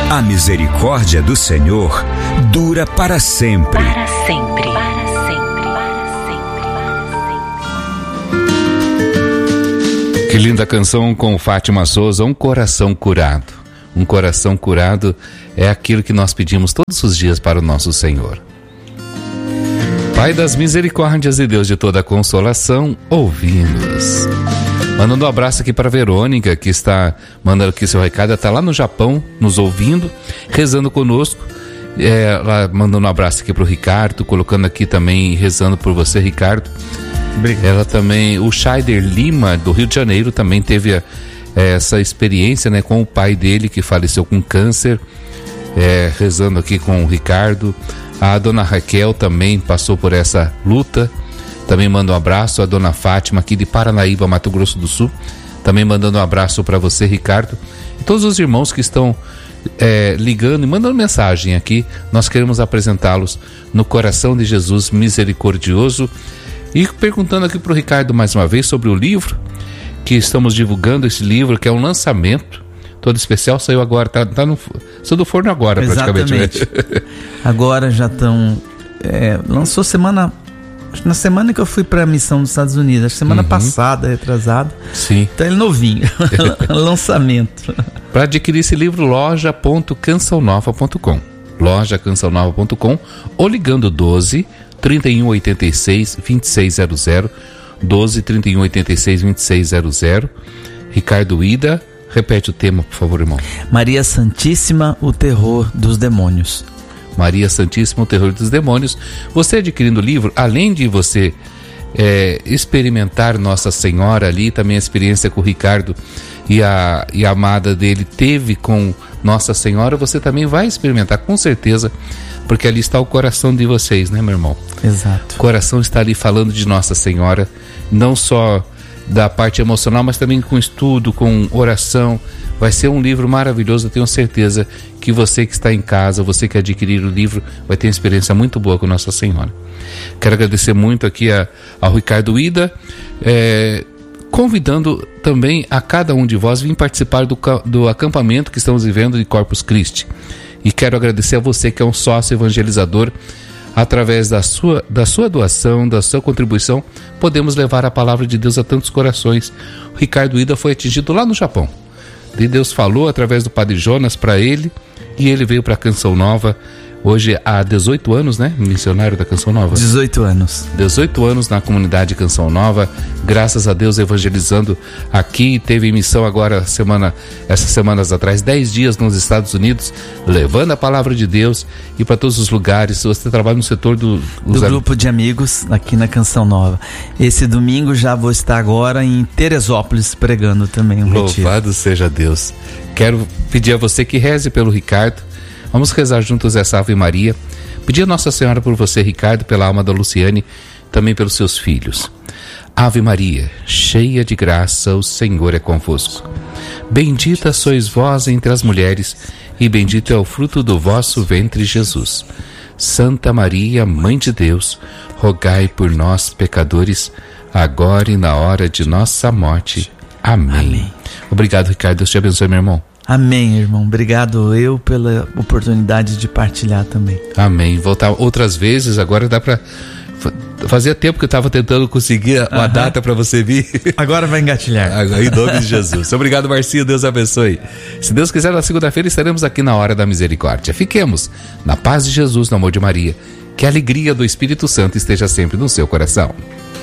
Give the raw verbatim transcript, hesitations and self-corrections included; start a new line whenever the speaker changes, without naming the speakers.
A misericórdia do Senhor dura para sempre.
Para sempre. Para sempre. Para sempre.
Que linda canção com Fátima Souza, Um Coração Curado. Um coração curado é aquilo que nós pedimos todos os dias para o nosso Senhor. Pai das misericórdias e Deus de toda consolação, ouvi-nos. Mandando um abraço aqui para a Verônica, que está mandando aqui seu recado. Ela está lá no Japão, nos ouvindo, rezando conosco. É, ela mandando um abraço aqui para o Ricardo, colocando aqui também, rezando por você, Ricardo. Obrigado. Ela também, o Scheider Lima, do Rio de Janeiro, também teve a, essa experiência, né, com o pai dele, que faleceu com câncer. É, rezando aqui com o Ricardo. A dona Raquel também passou por essa luta. Também manda um abraço. A dona Fátima, aqui de Paranaíba, Mato Grosso do Sul, também mandando um abraço para você, Ricardo. E todos os irmãos que estão é, ligando e mandando mensagem aqui, nós queremos apresentá-los no coração de Jesus misericordioso. E perguntando aqui para o Ricardo mais uma vez sobre o livro, que estamos divulgando esse livro, que é um lançamento todo especial, saiu agora, tá, tá no, saiu do forno agora.
Exatamente.
Praticamente.
Agora já estão, é, lançou semana, na semana que eu fui para a missão dos Estados Unidos, semana uhum. passada, retrasada.
Sim.
Então ele novinho, lançamento.
Para adquirir esse livro, loja ponto canção nova ponto com, loja canção nova ponto com, ou ligando doze, trinta e um, oitenta e seis, vinte e seis zero zero, doze, trinta e um, oitenta e seis, vinte e seis zero zero. Ricardo Ida, repete o tema, por favor, irmão.
Maria Santíssima, o terror dos demônios.
Maria Santíssima, o terror dos demônios. Você adquirindo o livro, além de você é, experimentar Nossa Senhora ali, também a experiência com o Ricardo e a, e a amada dele teve com Nossa Senhora, você também vai experimentar, com certeza, porque ali está o coração de vocês, né, meu irmão?
Exato.
O coração está ali falando de Nossa Senhora, não só da parte emocional, mas também com estudo, com oração. Vai ser um livro maravilhoso. Eu tenho certeza que você que está em casa, você que adquirir o livro, vai ter uma experiência muito boa com Nossa Senhora. Quero agradecer muito aqui a, ao Ricardo Ida, é, convidando também a cada um de vós vir participar do, do acampamento que estamos vivendo de Corpus Christi. E quero agradecer a você que é um sócio evangelizador. Através da sua, da sua doação, da sua contribuição, podemos levar a palavra de Deus a tantos corações. O Ricardo Ida foi atingido lá no Japão. E Deus falou através do Padre Jonas para ele, e ele veio para a Canção Nova. Hoje há dezoito anos, né? Missionário da Canção Nova.
dezoito anos.
dezoito anos na comunidade Canção Nova. Graças a Deus evangelizando aqui. Teve missão agora, semana, essas semanas atrás, dez dias nos Estados Unidos, levando a palavra de Deus e para todos os lugares. Você trabalha no setor do...
do grupo de amigos aqui na Canção Nova. Esse domingo já vou estar agora em Teresópolis pregando também um retiro.
Louvado seja Deus. Quero pedir a você que reze pelo Ricardo. Vamos rezar juntos essa Ave Maria. Pedir a Nossa Senhora por você, Ricardo, pela alma da Luciane, também pelos seus filhos. Ave Maria, cheia de graça, o Senhor é convosco. Bendita sois vós entre as mulheres, e bendito é o fruto do vosso ventre, Jesus. Santa Maria, Mãe de Deus, rogai por nós, pecadores, agora e na hora de nossa morte. Amém. Amém. Obrigado, Ricardo. Deus te abençoe, meu irmão.
Amém, irmão. Obrigado eu pela oportunidade de partilhar também.
Amém. Voltar outras vezes, agora dá pra... Fazia tempo que eu estava tentando conseguir uma uhum. data para você vir.
Agora vai engatilhar.
Em nome de Jesus. Obrigado, Marcinho. Deus abençoe. Se Deus quiser, na segunda-feira estaremos aqui na Hora da Misericórdia. Fiquemos na paz de Jesus, no amor de Maria. Que a alegria do Espírito Santo esteja sempre no seu coração.